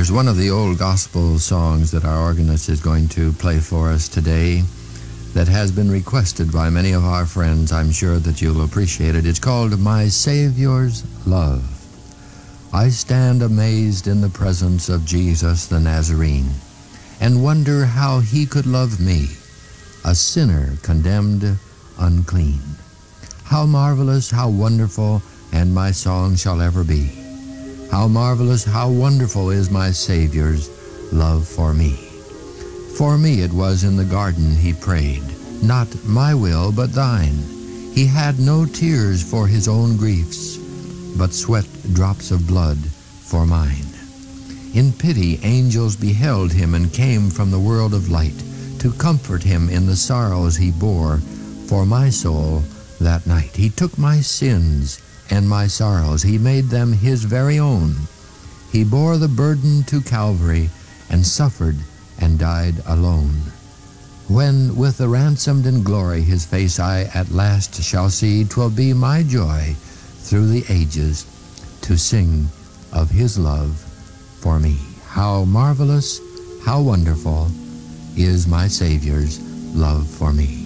There's one of the old gospel songs that our organist is going to play for us today that has been requested by many of our friends. I'm sure that you'll appreciate it. It's called My Savior's Love. I stand amazed in the presence of Jesus the Nazarene and wonder how he could love me, a sinner condemned unclean. How marvelous, how wonderful, and my song shall ever be. How marvelous, how wonderful is my Savior's love for me. For me it was in the garden he prayed, not my will but thine. He had no tears for his own griefs, but sweat drops of blood for mine. In pity angels beheld him and came from the world of light to comfort him in the sorrows he bore for my soul that night. He took my sins and my sorrows, he made them his very own. He bore the burden to Calvary and suffered and died alone. When with the ransomed in glory his face I at last shall see, 'twill be my joy through the ages to sing of his love for me. How marvelous, how wonderful is my Savior's love for me.